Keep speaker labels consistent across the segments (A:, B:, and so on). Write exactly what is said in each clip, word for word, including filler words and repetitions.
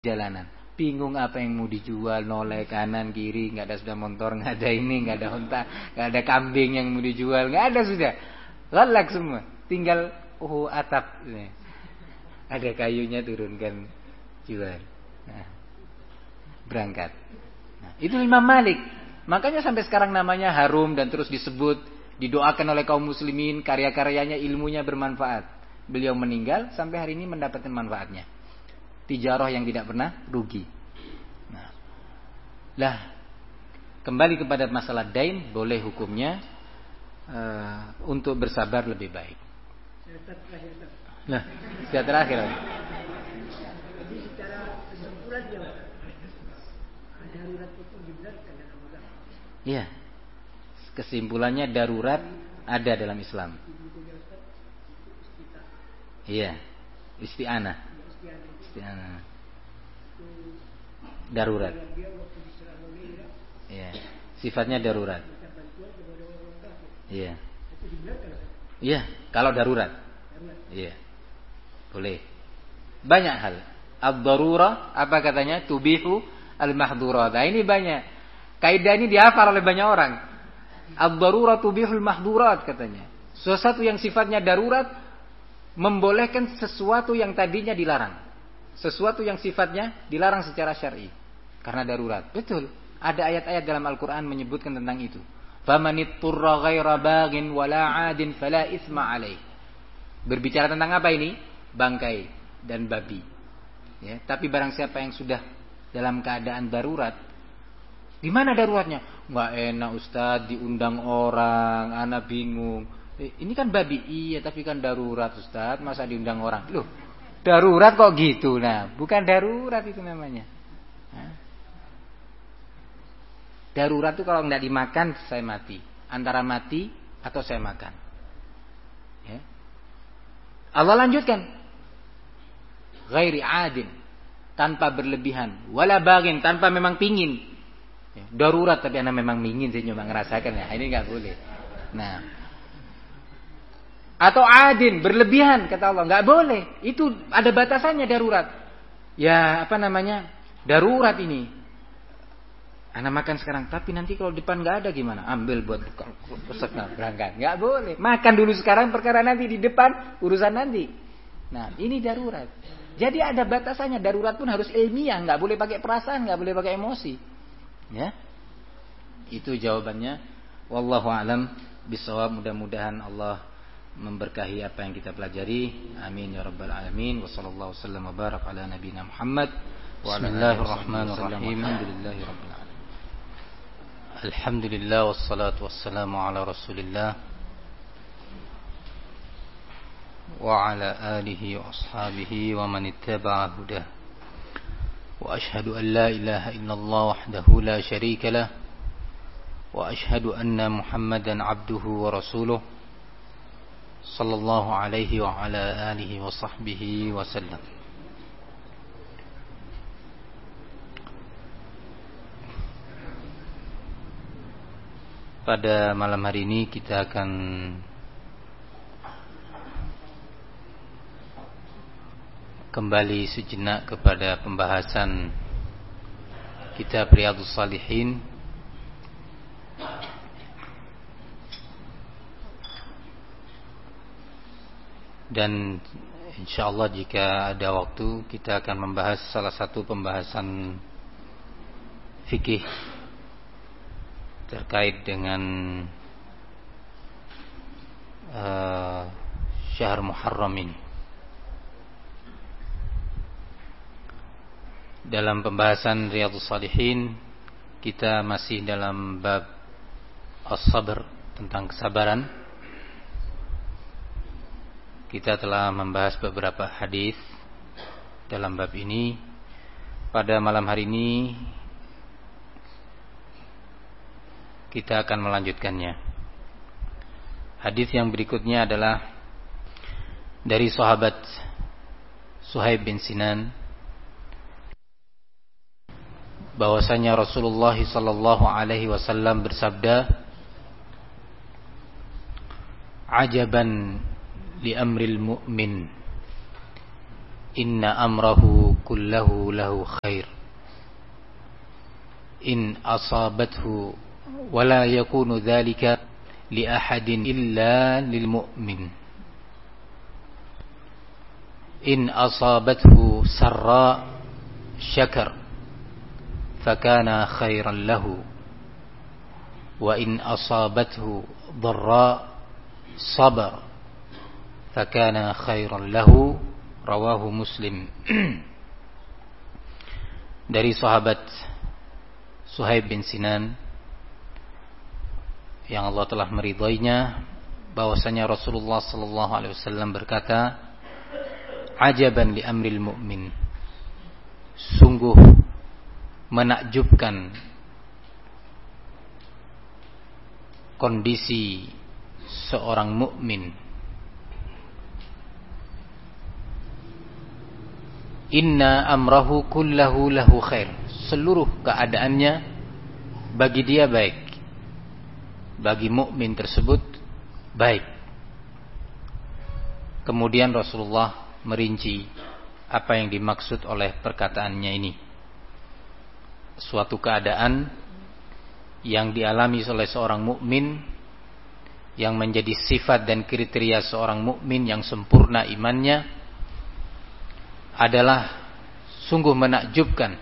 A: jalanan. Bingung apa yang mau dijual, noleh kanan kiri, nggak ada sepeda motor, nggak ada ini, nggak ada unta, nggak ada kambing yang mau dijual, nggak ada sudah, lalak semua. Tinggal oh atap, ada kayunya turunkan jual, nah, berangkat. Nah, itu Imam Malik. Makanya sampai sekarang namanya harum dan terus disebut, didoakan oleh kaum muslimin, karya-karyanya, ilmunya bermanfaat. Beliau meninggal sampai hari ini mendapatkan manfaatnya. Tijarah yang tidak pernah rugi. Nah, lah kembali kepada masalah dain, boleh hukumnya uh, untuk bersabar lebih baik. Nah, sudah terakhir.
B: Jadi secara kesimpulan ya, darurat itu dibenarkan dalam agama.
A: Iya. Kesimpulannya darurat ada dalam Islam. Iya. Isti'anah. Isti'anah. Darurat. Iya. Sifatnya darurat. Iya. Iya, kalau darurat. Iya. Boleh. Banyak hal. Ad-darurah apa katanya? Tubihu al-mahdhurat. Nah, ini banyak. Kaidah ini dihafal oleh banyak orang. Ad-darurah tubihul mahdhurat katanya. Sesuatu yang sifatnya darurat membolehkan sesuatu yang tadinya dilarang. Sesuatu yang sifatnya dilarang secara syar'i karena darurat. Betul. Ada ayat-ayat dalam Al-Qur'an menyebutkan tentang itu. Famanitturra ghaira baghin wala 'adin fala itsma 'alaih. Berbicara tentang apa ini? Bangkai dan babi. Ya, tapi barang siapa yang sudah dalam keadaan darurat, di mana daruratnya? Enggak enak Ustaz, diundang orang, ana bingung. Eh, ini kan babi, iya tapi kan darurat Ustaz, masa diundang orang? Loh, darurat kok gitu? Nah, bukan darurat itu namanya. Nah. Darurat itu kalau enggak dimakan saya mati, antara mati atau saya makan. Ya. Allah lanjutkan, ghairi adin, tanpa berlebihan, wala bagin, tanpa memang pingin. Ya, darurat tapi anda memang ingin saya cuma ngerasakan ya, ini enggak boleh. Nah, atau adin, berlebihan kata Allah, enggak boleh. Itu ada batasannya darurat. Ya, apa namanya? Darurat ini. Anda makan sekarang, tapi nanti kalau depan enggak ada gimana? Ambil buat bekal, besok nah, berangkat. Enggak boleh. Makan dulu sekarang, perkara nanti di depan urusan nanti. Nah, ini darurat. Jadi ada batasannya. Darurat pun harus ilmiah, enggak boleh pakai perasaan, enggak boleh pakai emosi. Ya. Itu jawabannya. Wallahu a'lam bishawab. Mudah-mudahan Allah memberkahi apa yang kita pelajari. Amin ya rabbal alamin. Wa sallallahu wasallam wa barak ala nabiyina Muhammad wa ala Bismillahirrahmanirrahim. Alhamdulillahi rabbil alamin. Alhamdulillah wassalatu wassalamu ala Rasulillah wa ala alihi wa ashabihi wa man ittaba'a hudah. Wa ashhadu an la ilaha illallah wahdahu la syarika lah wa ashhadu anna Muhammadan abduhu wa rasuluh sallallahu alaihi wa ala alihi wa sahbihi wa sallam. Pada malam hari ini kita akan kembali sejenak kepada pembahasan kitab Riyadhus Shalihin. Dan insyaallah jika ada waktu kita akan membahas salah satu pembahasan fikih terkait dengan uh, syahr Muharram ini. Dalam pembahasan Riyadhus Shalihin kita masih dalam bab as-sabr, tentang kesabaran. Kita telah membahas beberapa hadis dalam bab ini. Pada malam hari ini kita akan melanjutkannya. Hadis yang berikutnya adalah dari sahabat Suhaib bin Sinan, bahwasanya Rasulullah sallallahu alaihi wasallam bersabda, "Ajaban li amril mu'min, inna amrahu كله له خير إن أصابته ولا يكون ذلك لأحد إلا للمؤمن إن أصابته سراء شكر فكان خيرا له وإن أصابته ضراء صبر فكان خيرا له رواه مسلم. Dari sahabat Suhaib bin Sinan yang Allah telah meridhoinya, bahwasanya Rasulullah sallallahu alaihi wasallam berkata, ajaban li amril mu'min, sungguh menakjubkan kondisi seorang mukmin. Inna amrahu kullahu lahu khair, seluruh keadaannya bagi dia baik, bagi mukmin tersebut baik. Kemudian Rasulullah merinci apa yang dimaksud oleh perkataannya ini. Suatu keadaan yang dialami oleh seorang mukmin yang menjadi sifat dan kriteria seorang mukmin yang sempurna imannya adalah sungguh menakjubkan,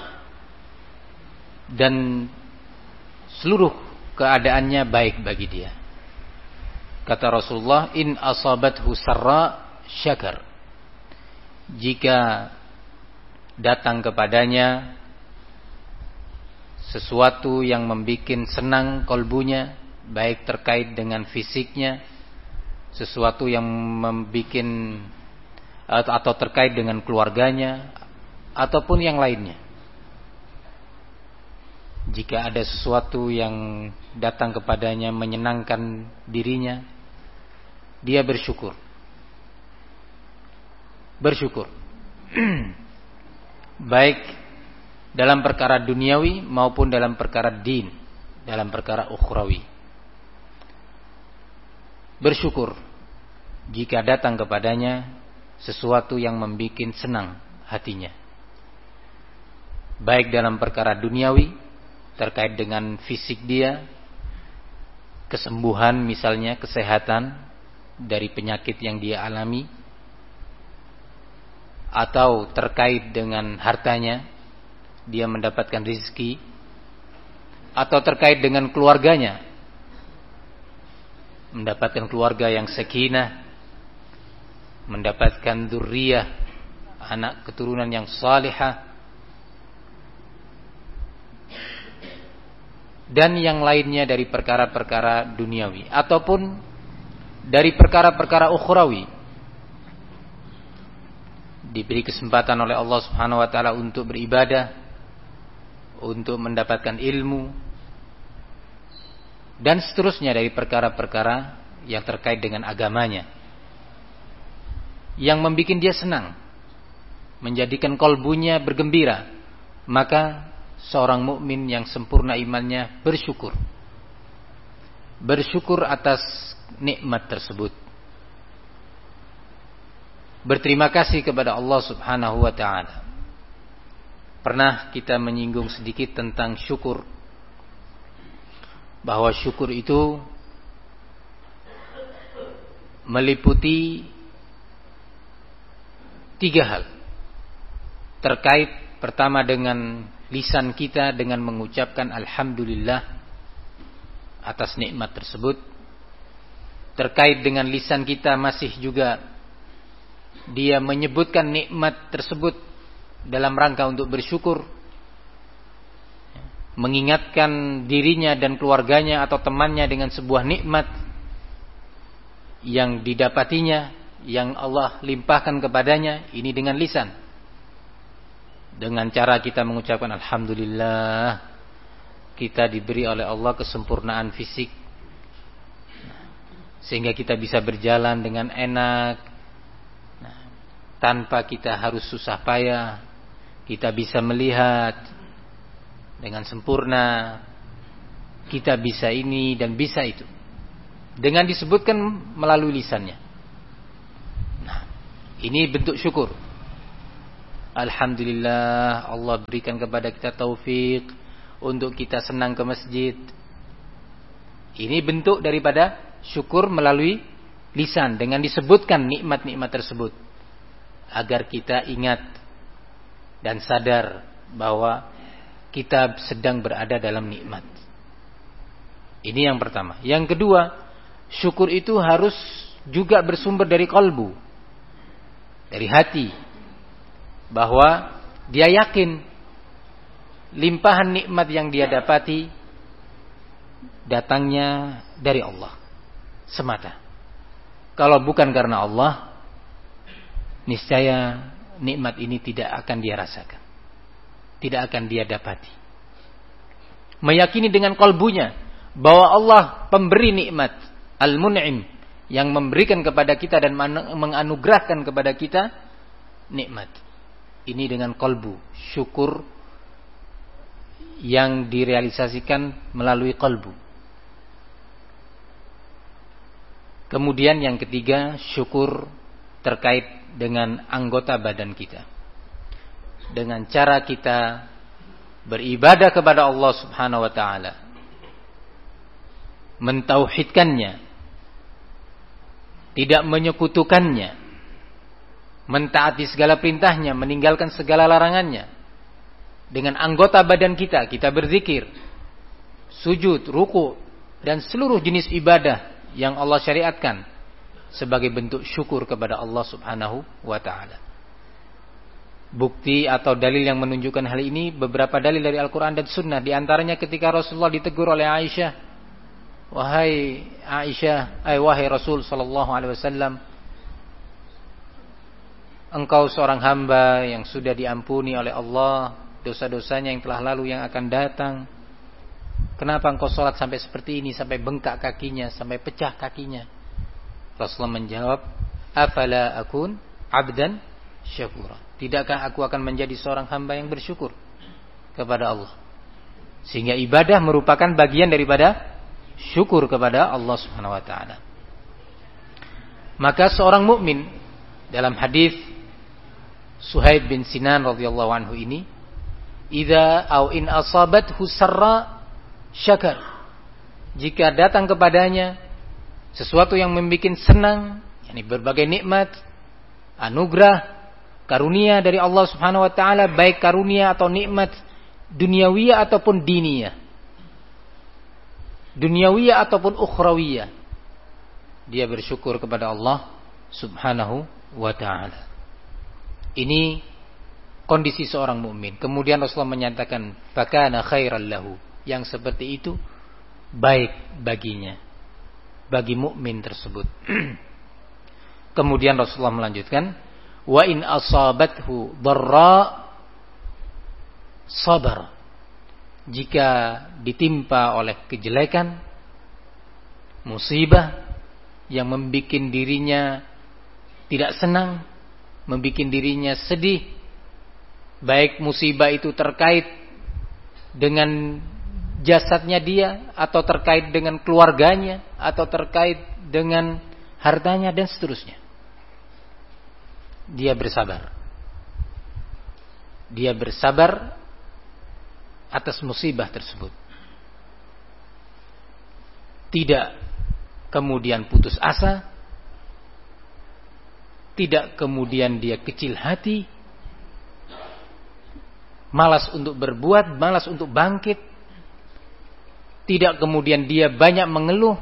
A: dan seluruh keadaannya baik bagi dia. Kata Rasulullah, in asabathu sarra syakar, jika datang kepadanya sesuatu yang membuat senang kolbunya, baik terkait dengan fisiknya, sesuatu yang membuat atau terkait dengan keluarganya, ataupun yang lainnya. Jika ada sesuatu yang datang kepadanya menyenangkan dirinya, dia bersyukur. Bersyukur. Baik dalam perkara duniawi maupun dalam perkara din, dalam perkara ukhrawi. Bersyukur jika datang kepadanya sesuatu yang membuat senang hatinya, baik dalam perkara duniawi terkait dengan fisik dia, kesembuhan misalnya, kesehatan dari penyakit yang dia alami, atau terkait dengan hartanya, dia mendapatkan rezeki, atau terkait dengan keluarganya, mendapatkan keluarga yang sakinah, mendapatkan dzurriyyah, anak keturunan yang salihah, dan yang lainnya dari perkara-perkara duniawi ataupun dari perkara-perkara ukhrawi. Diberi kesempatan oleh Allah Subhanahu wa taala untuk beribadah, untuk mendapatkan ilmu, dan seterusnya dari perkara-perkara yang terkait dengan agamanya, yang membuat dia senang, menjadikan kolbunya bergembira, maka seorang mukmin yang sempurna imannya bersyukur. Bersyukur atas nikmat tersebut. Berterima kasih kepada Allah Subhanahu wa taala. Pernah kita menyinggung sedikit tentang syukur, bahwa syukur itu meliputi tiga hal. Terkait pertama dengan lisan kita dengan mengucapkan alhamdulillah atas nikmat tersebut. Terkait dengan lisan kita masih juga dia menyebutkan nikmat tersebut dalam rangka untuk bersyukur, mengingatkan dirinya dan keluarganya atau temannya dengan sebuah nikmat yang didapatinya, yang Allah limpahkan kepadanya, ini dengan lisan. Dengan cara kita mengucapkan alhamdulillah, kita diberi oleh Allah kesempurnaan fisik, sehingga kita bisa berjalan dengan enak, tanpa kita harus susah payah. Kita bisa melihat dengan sempurna, kita bisa ini dan bisa itu, dengan disebutkan melalui lisannya. Ini bentuk syukur. Alhamdulillah Allah berikan kepada kita taufik untuk kita senang ke masjid. Ini bentuk daripada syukur melalui lisan dengan disebutkan nikmat-nikmat tersebut agar kita ingat dan sadar bahwa kita sedang berada dalam nikmat. Ini yang pertama. Yang kedua, syukur itu harus juga bersumber dari kalbu, dari hati, bahwa dia yakin limpahan nikmat yang dia dapati datangnya dari Allah semata. Kalau bukan karena Allah, niscaya nikmat ini tidak akan dia rasakan, tidak akan dia dapati. Meyakini dengan kalbunya bahwa Allah pemberi nikmat, Al-Mun'im, yang memberikan kepada kita dan menganugerahkan kepada kita nikmat. Ini dengan kalbu, syukur yang direalisasikan melalui kalbu. Kemudian yang ketiga, syukur terkait dengan anggota badan kita. Dengan cara kita beribadah kepada Allah Subhanahu wa taala, mentauhidkannya, tidak menyekutukannya, mentaati segala perintahnya, meninggalkan segala larangannya. Dengan anggota badan kita, kita berzikir, sujud, ruku, dan seluruh jenis ibadah yang Allah syariatkan sebagai bentuk syukur kepada Allah Subhanahu wa taala. Bukti atau dalil yang menunjukkan hal ini, beberapa dalil dari Al-Quran dan Sunnah. Di antaranya ketika Rasulullah ditegur oleh Aisyah, wahai Aisyah, ay wahai Rasul sallallahu alaihi wasallam, engkau seorang hamba yang sudah diampuni oleh Allah dosa-dosanya yang telah lalu, yang akan datang. Kenapa engkau sholat sampai seperti ini, sampai bengkak kakinya, sampai pecah kakinya? Rasulullah menjawab, afala akun abdan syakura. Tidakkah aku akan menjadi seorang hamba yang bersyukur kepada Allah? Sehingga ibadah merupakan bagian daripada syukur kepada Allah Subhanahu wa taala. Maka seorang mukmin, dalam hadis Suhaib bin Sinan radhiyallahu anhu ini, idza au in asabathu sarra syakar, jika datang kepadanya sesuatu yang membuat senang, yakni berbagai nikmat, anugerah, karunia dari Allah Subhanahu wa taala, baik karunia atau nikmat duniawiyah ataupun diniyah, duniawiyah ataupun ukhrawiyah, dia bersyukur kepada Allah Subhanahu wa taala. Ini kondisi seorang mukmin. Kemudian Rasulullah menyatakan, fakana khairan lahu, yang seperti itu baik baginya, bagi mukmin tersebut. Kemudian Rasulullah melanjutkan, wa in asabathu dharra sabar, jika ditimpa oleh kejelekan, musibah yang membuat dirinya tidak senang, membuat dirinya sedih, baik musibah itu terkait dengan jasadnya dia, atau terkait dengan keluarganya, atau terkait dengan hartanya, dan seterusnya, dia bersabar. Dia bersabar atas musibah tersebut. Tidak kemudian putus asa, tidak kemudian dia kecil hati, malas untuk berbuat, malas untuk bangkit. Tidak kemudian dia banyak mengeluh.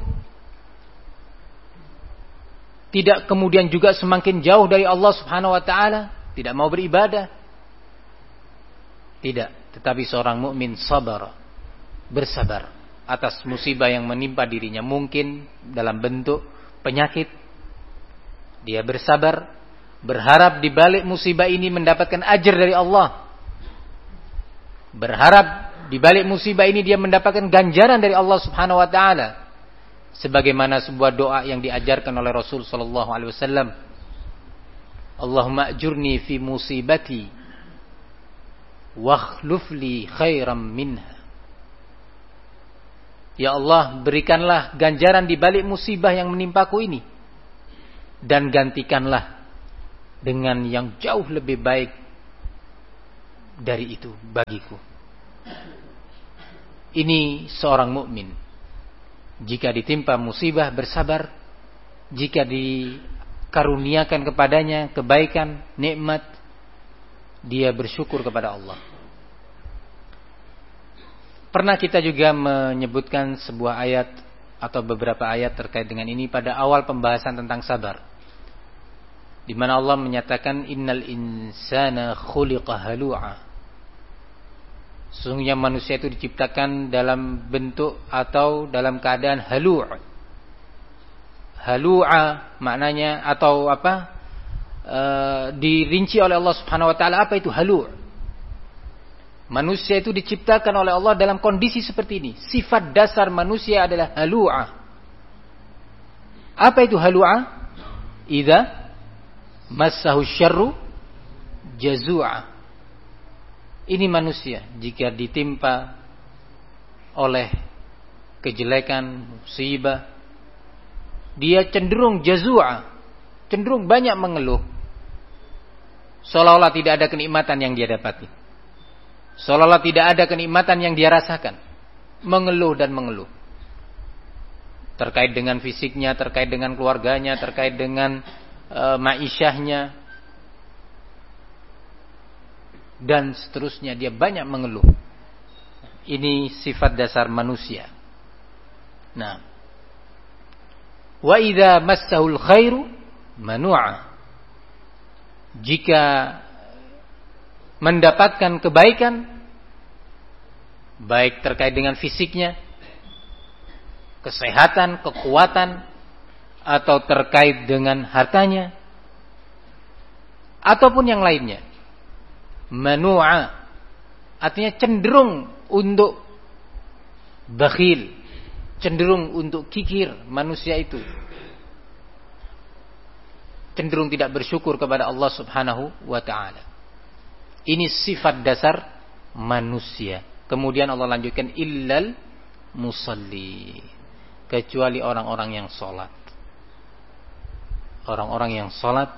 A: Tidak kemudian juga semakin jauh dari Allah Subhanahu wa taala, tidak mau beribadah. Tidak, tetapi seorang mukmin sabar, bersabar atas musibah yang menimpa dirinya, mungkin dalam bentuk penyakit. Dia bersabar, berharap di balik musibah ini mendapatkan ajar dari Allah. Berharap di balik musibah ini dia mendapatkan ganjaran dari Allah Subhanahu wa taala, sebagaimana sebuah doa yang diajarkan oleh Rasul sallallahu alaihi wasallam, Allahumma ajurni fi musibati wa akhluf li khairam minha. Ya Allah, berikanlah ganjaran di balik musibah yang menimpaku ini, dan gantikanlah dengan yang jauh lebih baik dari itu bagiku. Ini seorang mukmin. Jika ditimpa musibah bersabar, jika dikaruniakan kepadanya kebaikan, nikmat, dia bersyukur kepada Allah. Pernah kita juga menyebutkan sebuah ayat atau beberapa ayat terkait dengan ini pada awal pembahasan tentang sabar, di mana Allah menyatakan innal insana khuliqa halu'a. Sesungguhnya manusia itu diciptakan dalam bentuk atau dalam keadaan halu'. Halu'a maknanya atau apa? E, dirinci oleh Allah Subhanahu wa taala apa itu halu'. Manusia itu diciptakan oleh Allah dalam kondisi seperti ini. Sifat dasar manusia adalah halu'a. Apa itu halu'a? Idza massahu syarru jazu'a. Ini manusia jika ditimpa oleh kejelekan, musibah, dia cenderung jazu'a, cenderung banyak mengeluh. Seolah-olah tidak ada kenikmatan yang dia dapati. Seolah-olah tidak ada kenikmatan yang dia rasakan. Mengeluh dan mengeluh. Terkait dengan fisiknya, terkait dengan keluarganya, terkait dengan e, ma'isyahnya, dan seterusnya, dia banyak mengeluh. Ini sifat dasar manusia. Nah, wa idza massahul khairu manu'a. Jika mendapatkan kebaikan, baik terkait dengan fisiknya, kesehatan, kekuatan, atau terkait dengan hartanya, ataupun yang lainnya, manu'a, artinya cenderung untuk bakhil, cenderung untuk kikir. Manusia itu cenderung tidak bersyukur kepada Allah Subhanahu wa ta'ala. Ini sifat dasar manusia. Kemudian Allah lanjutkan illal musalli, kecuali orang-orang yang sholat. Orang-orang yang sholat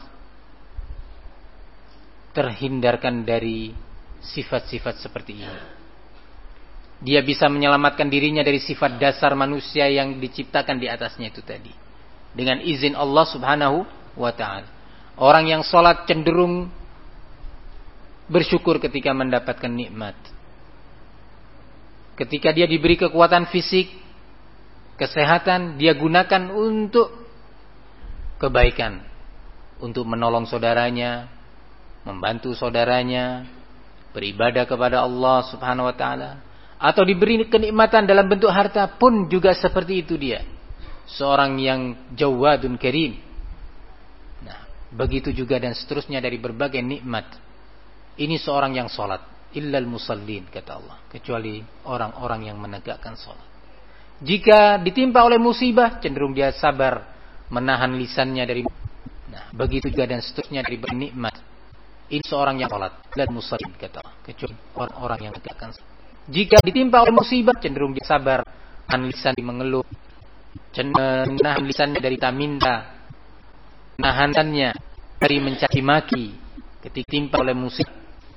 A: terhindarkan dari sifat-sifat seperti ini. Dia bisa menyelamatkan dirinya dari sifat dasar manusia yang diciptakan di atasnya itu tadi, dengan izin Allah Subhanahu wa ta'ala. Orang yang sholat cenderung bersyukur ketika mendapatkan nikmat. Ketika dia diberi kekuatan fisik, kesehatan, dia gunakan untuk kebaikan, untuk menolong saudaranya, membantu saudaranya, beribadah kepada Allah Subhanahu wa ta'ala. Atau diberi kenikmatan dalam bentuk harta pun juga seperti itu dia. Seorang yang jawadun karim. Nah, begitu juga dan seterusnya dari berbagai nikmat. Ini seorang yang sholat. Illal musallin, kata Allah, kecuali orang-orang yang menegakkan sholat. Jika ditimpa oleh musibah, cenderung dia sabar, menahan lisannya dari, nah, begitu juga dan seterusnya dari bernikmat. Ini seorang yang sholat. Illal musallin, kata Allah, kecuali orang-orang yang menegakkan sholat. Jika ditimpa oleh musibah, cenderung dia sabar, menahan lisan dari mengeluh, menahan lisannya dari minta, menahannya dari mencaci maki ketika ditimpa oleh musibah,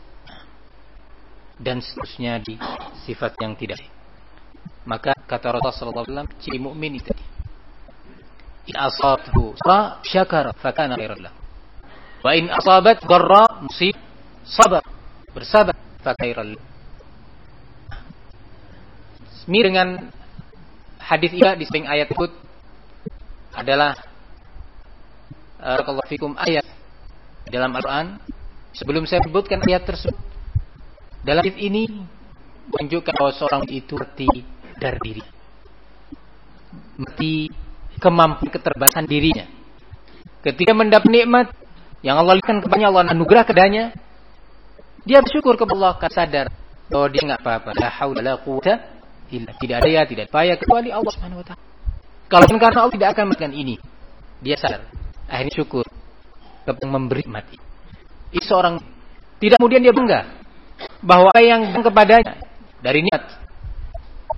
A: dan seterusnya di sifat yang tidak. Maka kata Rasulullah sallallahu alaihi wasallam, ciri mukmin itu in asabathu ra syakara fa kana khairan lahu wa in asabat dharra musib sabar, bersabar fa khairan lahu. Mirip dengan hadis ini di samping ayat tersebut adalah barakallahu fikum ayat dalam Al-Qur'an. Sebelum saya sebutkan ayat tersebut, dalam hadis ini menunjukkan bahwa seorang itu mati dari diri, mati kemampuan keterbatasan dirinya. Ketika mendapat nikmat yang Allah berikan kepadanya, Allah anugerah kepadanya, dia bersyukur kepada Allah, karena sadar bahwa dia enggak apa-apa. La haula la quwwata illa, tidak ada ya, tidak payah kecuali Allah Subhanahu wa taala. Kalau bukan karena Allah tidak akan melakukan ini. Dia sadar, akhirnya syukur kepada yang memberi mati. Ini seorang tidak kemudian dia bangga bahwa apa yang datang kepadanya dari niat,